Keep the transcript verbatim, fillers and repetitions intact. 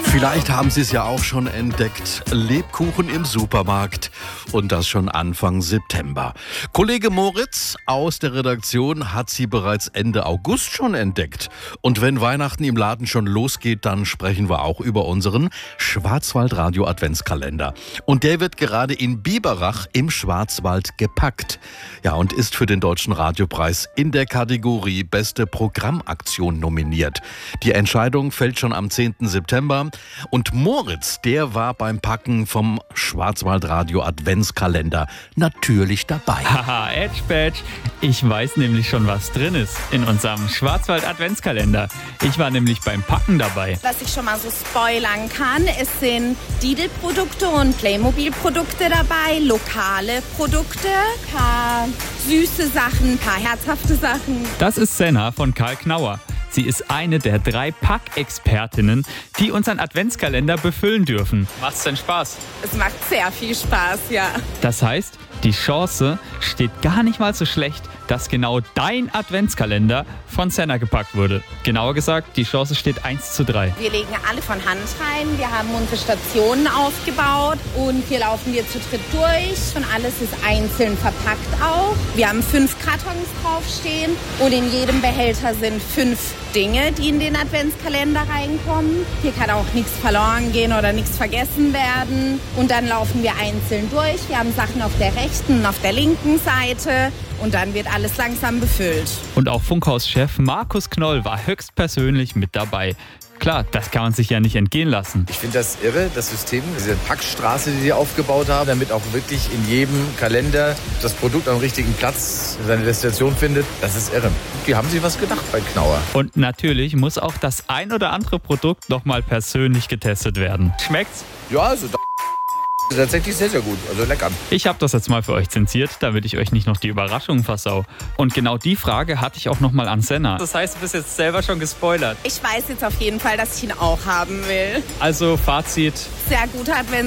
Vielleicht haben Sie es ja auch schon entdeckt. Lebkuchen im Supermarkt. Und das schon Anfang September. Kollege Moritz aus der Redaktion hat sie bereits Ende August schon entdeckt. Und wenn Weihnachten im Laden schon losgeht, dann sprechen wir auch über unseren Schwarzwaldradio Adventskalender. Und der wird gerade in Biberach im Schwarzwald gepackt. Ja, und ist für den Deutschen Radiopreis in der Kategorie Beste Programmaktion nominiert. Die Entscheidung fällt schon am zehnten September. Und Moritz, der war beim Packen vom Schwarzwaldradio Adventskalender natürlich dabei. Haha, Edge Badge. Ich weiß nämlich schon, was drin ist in unserem Schwarzwald Adventskalender. Ich war nämlich beim Packen dabei. Was ich schon mal so spoilern kann, es sind Lidl-Produkte und Playmobil-Produkte dabei, lokale Produkte, paar süße Sachen, paar herzhafte Sachen. Das ist Senna von Karl Knauer. Sie ist eine der drei Packexpertinnen, die unseren Adventskalender befüllen dürfen. Macht's denn Spaß? Es macht sehr viel Spaß, ja. Das heißt, die Chance steht gar nicht mal so schlecht, dass genau dein Adventskalender von Senna gepackt wurde. Genauer gesagt, die Chance steht eins zu drei. Wir legen alle von Hand rein, wir haben unsere Stationen aufgebaut und hier laufen wir zu dritt durch und alles ist einzeln verpackt auch. Wir haben fünf Kartons draufstehen und in jedem Behälter sind fünf Dinge, die in den Adventskalender reinkommen. Hier kann auch nichts verloren gehen oder nichts vergessen werden. Und dann laufen wir einzeln durch. Wir haben Sachen auf der rechten und auf der linken Seite. Und dann wird alles langsam befüllt. Und auch Funkhaus-Chef Markus Knoll war höchstpersönlich mit dabei. Klar, das kann man sich ja nicht entgehen lassen. Ich finde das irre, das System, diese Packstraße, die die aufgebaut haben, damit auch wirklich in jedem Kalender das Produkt am richtigen Platz seine Destination findet. Das ist irre. Die haben sich was gedacht bei Knauer. Und natürlich muss auch das ein oder andere Produkt nochmal persönlich getestet werden. Schmeckt's? Ja, also da tatsächlich sehr, sehr gut. Also lecker. Ich habe das jetzt mal für euch zensiert, damit ich euch nicht noch die Überraschungen versau. Und genau die Frage hatte ich auch nochmal an Senna. Das heißt, du bist jetzt selber schon gespoilert. Ich weiß jetzt auf jeden Fall, dass ich ihn auch haben will. Also Fazit. Sehr guter Advents